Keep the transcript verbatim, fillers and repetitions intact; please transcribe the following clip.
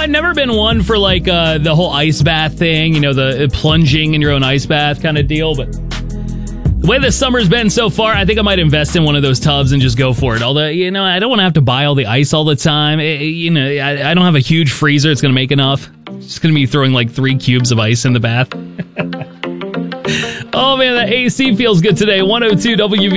I've never been one for like uh, the whole ice bath thing, you know, the plunging in your own ice bath kind of deal. But the way this summer's been so far, I think I might invest in one of those tubs and just go for it. Although, you know, I don't want to have to buy all the ice all the time. It, you know, I, I don't have a huge freezer. It's going to make enough. Just going to be throwing like three cubes of ice in the bath. Oh, man, that A C feels good today. one oh two W V